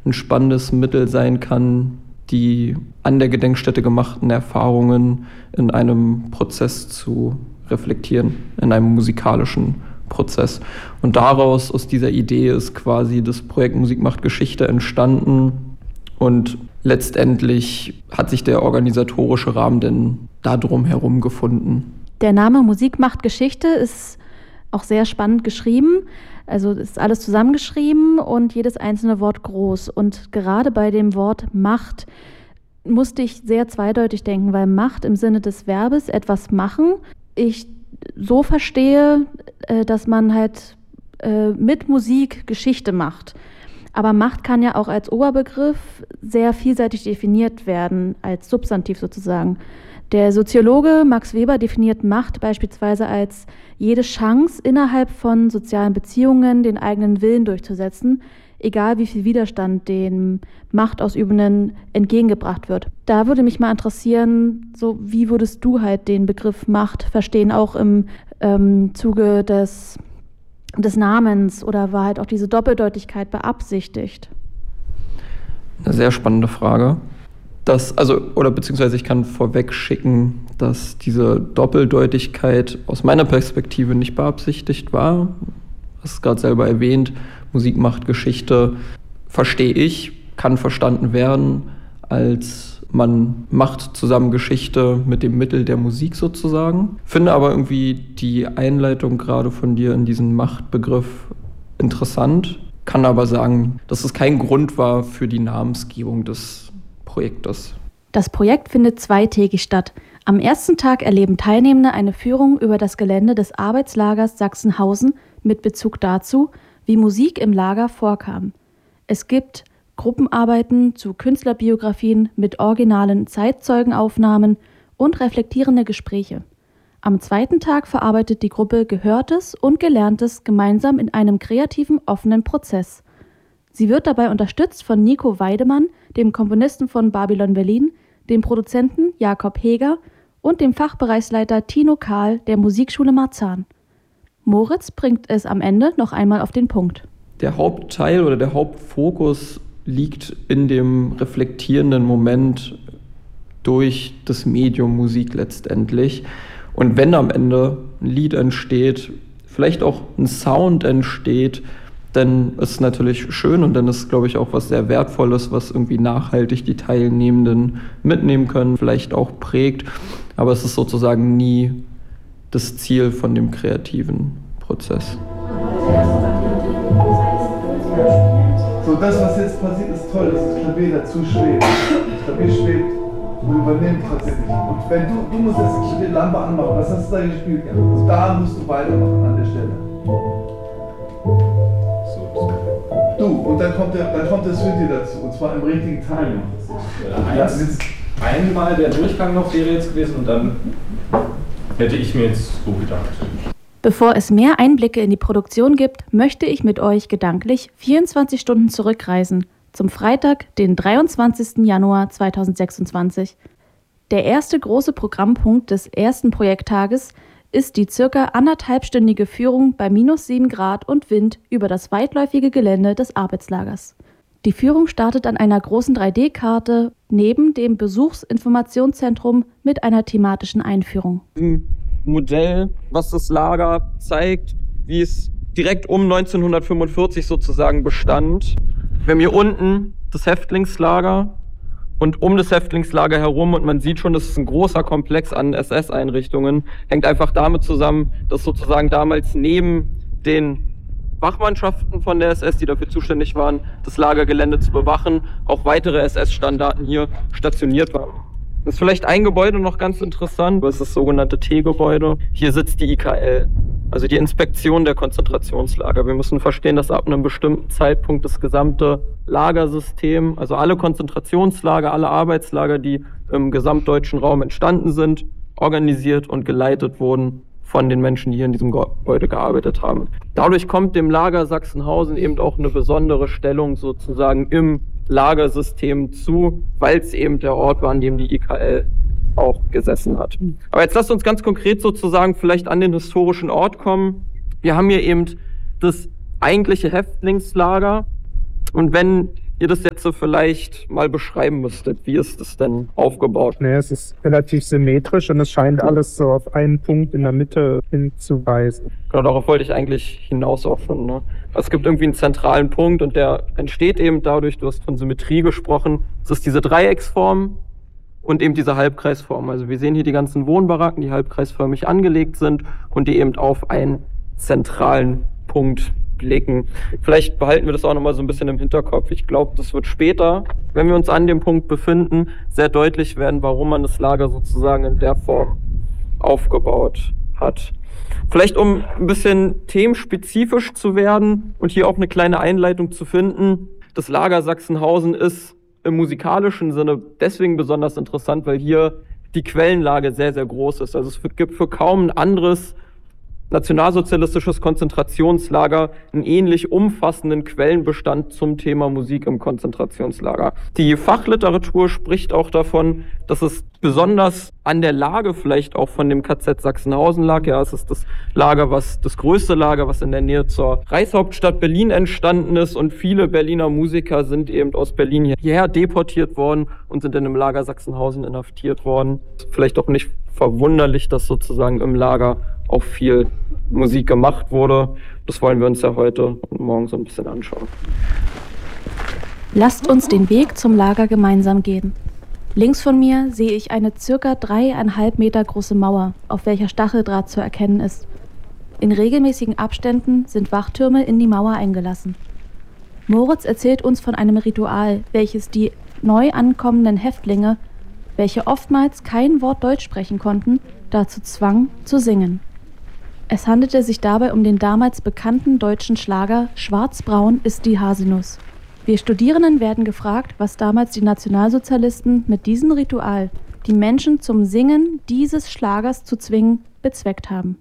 ein spannendes Mittel sein kann, die an der Gedenkstätte gemachten Erfahrungen in einem Prozess zu reflektieren, in einem musikalischen Prozess. Und daraus, aus dieser Idee, ist quasi das Projekt Musik macht Geschichte entstanden. Und letztendlich hat sich der organisatorische Rahmen denn darum herum gefunden. Der Name Musik macht Geschichte ist auch sehr spannend geschrieben. Also ist alles zusammengeschrieben und jedes einzelne Wort groß. Und gerade bei dem Wort Macht musste ich sehr zweideutig denken, weil Macht im Sinne des Verbes etwas machen, ich so verstehe, dass man halt mit Musik Geschichte macht. Aber Macht kann ja auch als Oberbegriff sehr vielseitig definiert werden, als Substantiv sozusagen. Der Soziologe Max Weber definiert Macht beispielsweise als jede Chance, innerhalb von sozialen Beziehungen den eigenen Willen durchzusetzen, egal wie viel Widerstand dem Machtausübenden entgegengebracht wird. Da würde mich mal interessieren, so wie würdest du halt den Begriff Macht verstehen, auch im Zuge des Namens, oder war halt auch diese Doppeldeutigkeit beabsichtigt? Eine sehr spannende Frage. Beziehungsweise ich kann vorweg schicken, dass diese Doppeldeutigkeit aus meiner Perspektive nicht beabsichtigt war. Du hast es gerade selber erwähnt, Musik macht Geschichte, verstehe ich, kann verstanden werden, als man macht zusammen Geschichte mit dem Mittel der Musik sozusagen. Finde aber irgendwie die Einleitung gerade von dir in diesen Machtbegriff interessant, kann aber sagen, dass es kein Grund war für die Namensgebung des Projektes. Das Projekt findet zweitägig statt. Am ersten Tag erleben Teilnehmende eine Führung über das Gelände des Arbeitslagers Sachsenhausen mit Bezug dazu, wie Musik im Lager vorkam. Es gibt Gruppenarbeiten zu Künstlerbiografien mit originalen Zeitzeugenaufnahmen und reflektierende Gespräche. Am zweiten Tag verarbeitet die Gruppe Gehörtes und Gelerntes gemeinsam in einem kreativen, offenen Prozess. Sie wird dabei unterstützt von Nico Weidemann, dem Komponisten von Babylon Berlin, dem Produzenten Jakob Heger und dem Fachbereichsleiter Tino Kahl der Musikschule Marzahn. Moritz bringt es am Ende noch einmal auf den Punkt. Der Hauptteil oder der Hauptfokus liegt in dem reflektierenden Moment durch das Medium Musik letztendlich. Und wenn am Ende ein Lied entsteht, vielleicht auch ein Sound entsteht, dann ist es natürlich schön und dann ist, glaube ich, auch was sehr Wertvolles, was irgendwie nachhaltig die Teilnehmenden mitnehmen können, vielleicht auch prägt. Aber es ist sozusagen nie das Ziel von dem kreativen Prozess. So, das, was jetzt passiert, ist toll, dass das Klavier dazu schwebt. Das Klavier schwebt und übernimmt tatsächlich. Und wenn du musst jetzt die Lampe anmachen, was hast du da gespielt? Also da musst du weitermachen an der Stelle. Und dann kommt das Synthi dazu, und zwar im richtigen Timing. Einmal der Durchgang noch wäre jetzt gewesen und dann hätte ich mir jetzt so gedacht. Bevor es mehr Einblicke in die Produktion gibt, möchte ich mit euch gedanklich 24 Stunden zurückreisen, zum Freitag, den 23. Januar 2026. Der erste große Programmpunkt des ersten Projekttages ist die circa 1,5-stündige Führung bei -7 Grad und Wind über das weitläufige Gelände des Arbeitslagers. Die Führung startet an einer großen 3D-Karte neben dem Besuchsinformationszentrum mit einer thematischen Einführung. Ein Modell, was das Lager zeigt, wie es direkt um 1945 sozusagen bestand. Wir haben hier unten das Häftlingslager und um das Häftlingslager herum, und man sieht schon, das ist ein großer Komplex an SS-Einrichtungen, hängt einfach damit zusammen, dass sozusagen damals neben den Wachmannschaften von der SS, die dafür zuständig waren, das Lagergelände zu bewachen, auch weitere SS-Standarten hier stationiert waren. Das ist vielleicht ein Gebäude noch ganz interessant, das ist das sogenannte T-Gebäude. Hier sitzt die IKL, also die Inspektion der Konzentrationslager. Wir müssen verstehen, dass ab einem bestimmten Zeitpunkt das gesamte Lagersystem, also alle Konzentrationslager, alle Arbeitslager, die im gesamtdeutschen Raum entstanden sind, organisiert und geleitet wurden von den Menschen, die hier in diesem Gebäude gearbeitet haben. Dadurch kommt dem Lager Sachsenhausen eben auch eine besondere Stellung sozusagen im Lagersystem zu, weil es eben der Ort war, an dem die IKL auch gesessen hat. Aber jetzt lasst uns ganz konkret sozusagen vielleicht an den historischen Ort kommen. Wir haben hier eben das eigentliche Häftlingslager, und wenn ihr das jetzt so vielleicht mal beschreiben müsstet. Wie ist das denn aufgebaut? Nee, es ist relativ symmetrisch und es scheint alles so auf einen Punkt in der Mitte hinzuweisen. Genau, darauf wollte ich eigentlich hinaus auch schon. Ne? Es gibt irgendwie einen zentralen Punkt und der entsteht eben dadurch, du hast von Symmetrie gesprochen, es ist diese Dreiecksform und eben diese Halbkreisform. Also wir sehen hier die ganzen Wohnbaracken, die halbkreisförmig angelegt sind und die eben auf einen zentralen Punkt blicken. Vielleicht behalten wir das auch nochmal so ein bisschen im Hinterkopf. Ich glaube, das wird später, wenn wir uns an dem Punkt befinden, sehr deutlich werden, warum man das Lager sozusagen in der Form aufgebaut hat. Vielleicht um ein bisschen themenspezifisch zu werden und hier auch eine kleine Einleitung zu finden. Das Lager Sachsenhausen ist im musikalischen Sinne deswegen besonders interessant, weil hier die Quellenlage sehr, sehr groß ist. Also es gibt für kaum ein anderes nationalsozialistisches Konzentrationslager einen ähnlich umfassenden Quellenbestand zum Thema Musik im Konzentrationslager. Die Fachliteratur spricht auch davon, dass es besonders an der Lage vielleicht auch von dem KZ Sachsenhausen lag. Ja, es ist das größte Lager, was in der Nähe zur Reichshauptstadt Berlin entstanden ist, und viele Berliner Musiker sind eben aus Berlin hierher deportiert worden und sind in dem Lager Sachsenhausen inhaftiert worden. Vielleicht auch nicht verwunderlich, dass sozusagen im Lager auch viel Musik gemacht wurde. Das wollen wir uns ja heute und morgen so ein bisschen anschauen. Lasst uns den Weg zum Lager gemeinsam gehen. Links von mir sehe ich eine ca. 3,5 Meter große Mauer, auf welcher Stacheldraht zu erkennen ist. In regelmäßigen Abständen sind Wachtürme in die Mauer eingelassen. Moritz erzählt uns von einem Ritual, welches die neu ankommenden Häftlinge, welche oftmals kein Wort Deutsch sprechen konnten, dazu zwang, zu singen. Es handelte sich dabei um den damals bekannten deutschen Schlager »Schwarzbraun ist die Haselnuss«. Wir Studierenden werden gefragt, was damals die Nationalsozialisten mit diesem Ritual, die Menschen zum Singen dieses Schlagers zu zwingen, bezweckt haben.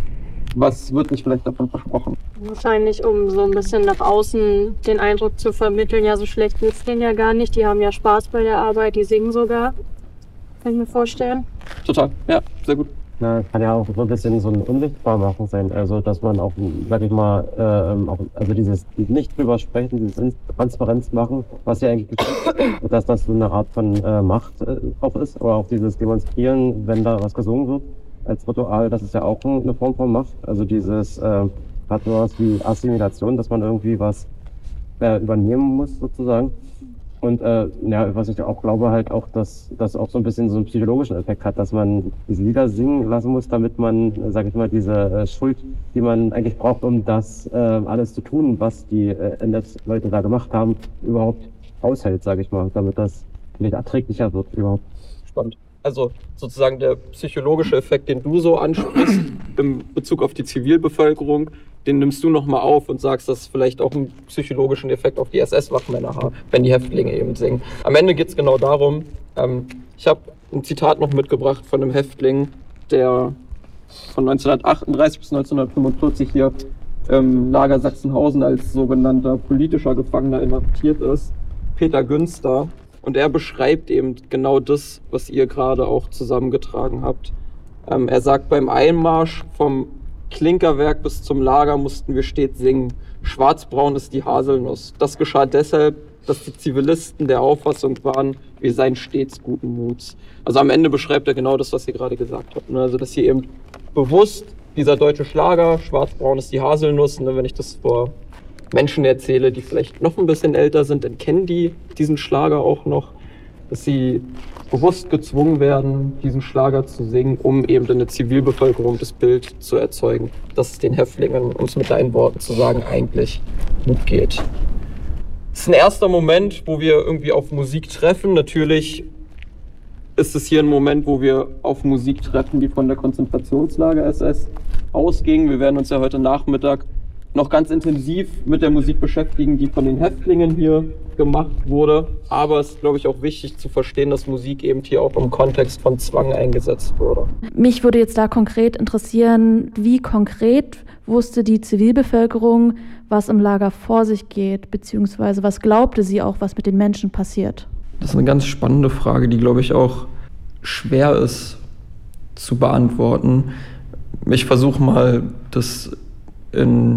Was wird nicht vielleicht davon versprochen? Wahrscheinlich, um so ein bisschen nach außen den Eindruck zu vermitteln, ja, so schlecht geht's denen ja gar nicht, die haben ja Spaß bei der Arbeit, die singen sogar. Kann ich mir vorstellen. Total, ja, sehr gut. Na, kann ja auch so ein bisschen so ein Unsichtbarmachen sein, also dass man auch, sag ich mal, also dieses nicht drüber sprechen, dieses Transparenz machen, was ja eigentlich ist, dass das so eine Art von Macht auch ist, oder auch dieses Demonstrieren, wenn da was gesungen wird als Ritual, das ist ja auch eine Form von Macht, also dieses hat sowas wie Assimilation, dass man irgendwie was übernehmen muss sozusagen. Und ja, was ich auch glaube, halt auch, dass das auch so ein bisschen so einen psychologischen Effekt hat, dass man diese Lieder singen lassen muss, damit man, sag ich mal, diese Schuld, die man eigentlich braucht, um das alles zu tun, was die NS-Leute da gemacht haben, überhaupt aushält, sag ich mal, damit das vielleicht erträglicher wird überhaupt. Spannend. Also sozusagen der psychologische Effekt, den du so ansprichst, im Bezug auf die Zivilbevölkerung, den nimmst du nochmal auf und sagst, dass es vielleicht auch einen psychologischen Effekt auf die SS-Wachmänner hat, wenn die Häftlinge eben singen. Am Ende geht es genau darum, ich habe ein Zitat noch mitgebracht von einem Häftling, der von 1938 bis 1945 hier im Lager Sachsenhausen als sogenannter politischer Gefangener inhaftiert ist, Peter Günster. Und er beschreibt eben genau das, was ihr gerade auch zusammengetragen habt. Er sagt, beim Einmarsch vom Klinkerwerk bis zum Lager mussten wir stets singen. Schwarzbraun ist die Haselnuss. Das geschah deshalb, dass die Zivilisten der Auffassung waren, wir seien stets guten Muts. Also am Ende beschreibt er genau das, was ihr gerade gesagt habt. Also dass hier eben bewusst dieser deutsche Schlager, Schwarzbraun ist die Haselnuss, und wenn ich das vor Menschen erzähle, die vielleicht noch ein bisschen älter sind, dann kennen die diesen Schlager auch noch, dass sie bewusst gezwungen werden, diesen Schlager zu singen, um eben in der Zivilbevölkerung das Bild zu erzeugen, dass es den Häftlingen, um es mit deinen Worten zu sagen, eigentlich gut geht. Es ist ein erster Moment, wo wir irgendwie auf Musik treffen. Natürlich ist es hier ein Moment, wo wir auf Musik treffen, die von der Konzentrationslager-SS ausging. Wir werden uns ja heute Nachmittag noch ganz intensiv mit der Musik beschäftigen, die von den Häftlingen hier gemacht wurde. Aber es ist, glaube ich, auch wichtig zu verstehen, dass Musik eben hier auch im Kontext von Zwang eingesetzt wurde. Mich würde jetzt da konkret interessieren, wie konkret wusste die Zivilbevölkerung, was im Lager vor sich geht, beziehungsweise was glaubte sie auch, was mit den Menschen passiert? Das ist eine ganz spannende Frage, die, glaube ich, auch schwer ist zu beantworten. Ich versuche mal, das in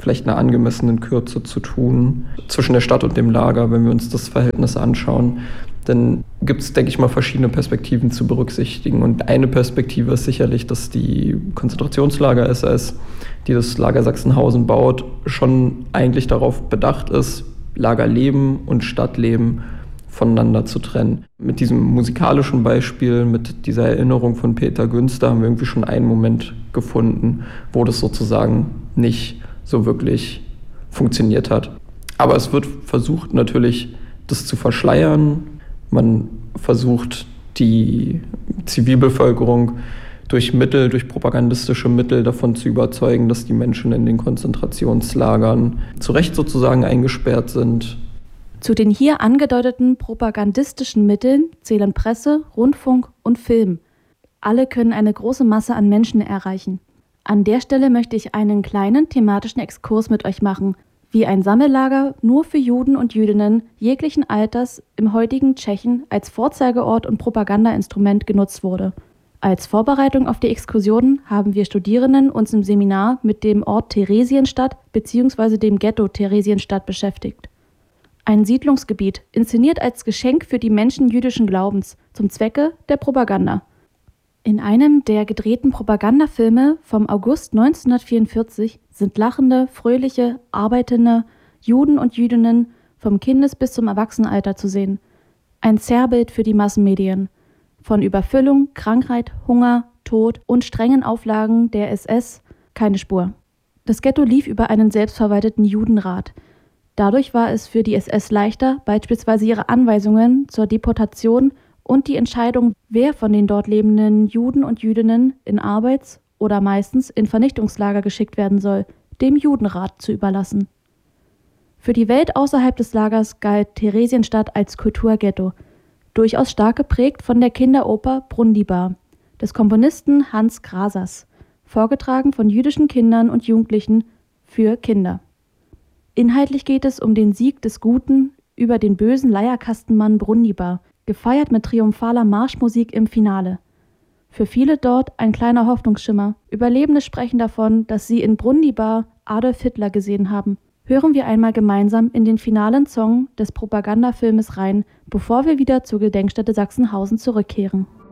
vielleicht einer angemessenen Kürze zu tun zwischen der Stadt und dem Lager, wenn wir uns das Verhältnis anschauen. Dann gibt es, denke ich mal, verschiedene Perspektiven zu berücksichtigen. Und eine Perspektive ist sicherlich, dass die Konzentrationslager SS, die das Lager Sachsenhausen baut, schon eigentlich darauf bedacht ist, Lagerleben und Stadtleben voneinander zu trennen. Mit diesem musikalischen Beispiel, mit dieser Erinnerung von Peter Günster haben wir irgendwie schon einen Moment gefunden, wo das sozusagen nicht so wirklich funktioniert hat. Aber es wird versucht natürlich, das zu verschleiern. Man versucht, die Zivilbevölkerung durch propagandistische Mittel davon zu überzeugen, dass die Menschen in den Konzentrationslagern zu Recht sozusagen eingesperrt sind. Zu den hier angedeuteten propagandistischen Mitteln zählen Presse, Rundfunk und Film. Alle können eine große Masse an Menschen erreichen. An der Stelle möchte ich einen kleinen thematischen Exkurs mit euch machen, wie ein Sammellager nur für Juden und Jüdinnen jeglichen Alters im heutigen Tschechien als Vorzeigeort und Propagandainstrument genutzt wurde. Als Vorbereitung auf die Exkursionen haben wir Studierenden uns im Seminar mit dem Ort Theresienstadt bzw. dem Ghetto Theresienstadt beschäftigt. Ein Siedlungsgebiet, inszeniert als Geschenk für die Menschen jüdischen Glaubens, zum Zwecke der Propaganda. In einem der gedrehten Propagandafilme vom August 1944 sind lachende, fröhliche, arbeitende Juden und Jüdinnen vom Kindes- bis zum Erwachsenenalter zu sehen. Ein Zerrbild für die Massenmedien. Von Überfüllung, Krankheit, Hunger, Tod und strengen Auflagen der SS keine Spur. Das Ghetto lief über einen selbstverwalteten Judenrat. Dadurch war es für die SS leichter, beispielsweise ihre Anweisungen zur Deportation und die Entscheidung, wer von den dort lebenden Juden und Jüdinnen in Arbeits- oder meistens in Vernichtungslager geschickt werden soll, dem Judenrat zu überlassen. Für die Welt außerhalb des Lagers galt Theresienstadt als Kulturghetto, durchaus stark geprägt von der Kinderoper Brundibar des Komponisten Hans Grasers, vorgetragen von jüdischen Kindern und Jugendlichen für Kinder. Inhaltlich geht es um den Sieg des Guten über den bösen Leierkastenmann Brundibar, gefeiert mit triumphaler Marschmusik im Finale. Für viele dort ein kleiner Hoffnungsschimmer. Überlebende sprechen davon, dass sie in Brundibar Adolf Hitler gesehen haben. Hören wir einmal gemeinsam in den finalen Song des Propagandafilmes rein, bevor wir wieder zur Gedenkstätte Sachsenhausen zurückkehren.